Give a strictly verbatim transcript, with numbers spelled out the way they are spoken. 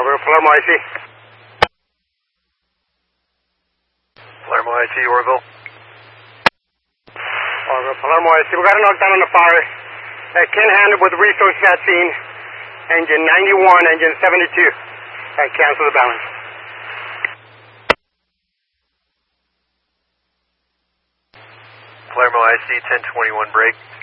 Over, Palermo I C. Palermo I C, Orville. Over, Palermo I C. We got a knockdown on the fire. Uh, Ken Handel with resources at scene. Engine ninety-one, engine seventy-two. Uh, cancel the balance. Palermo I C, ten twenty-one break.